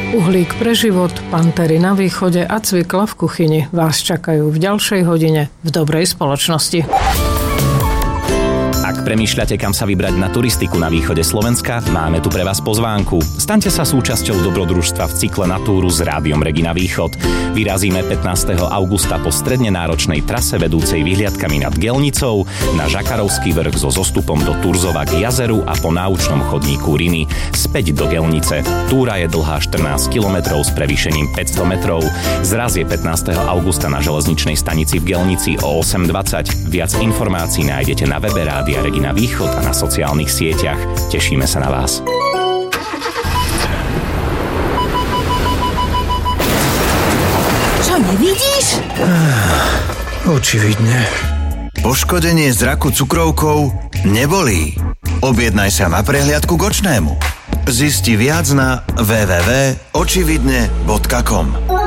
Uhlík pre život, pantery na východe a cvikla v kuchyni vás čakajú v ďalšej hodine v dobrej spoločnosti. Ak premýšľate, kam sa vybrať na turistiku na východe Slovenska, máme tu pre vás pozvánku. Staňte sa súčasťou dobrodružstva v cykle Na túru s Rádiom Regina Východ. Vyrazíme 15. augusta po stredne náročnej trase vedúcej vyhliadkami nad Gelnicou na Žakarovský vrch so zostupom do Turzova k jazeru a po náučnom chodníku Riny späť do Gelnice. Túra je dlhá 14 km s prevýšením 500 metrov. Zraz je 15. augusta na železničnej stanici v Gelnici o 8:20. Viac informácií nájdete na webe Rádia Regina Východ a na sociálnych sieťach. Tešíme sa na vás. Čo, nevidíš? Očividne. Poškodenie zraku cukrovkou nebolí. Objednaj sa na prehliadku k očnému. Zisti viac na www.očividne.com.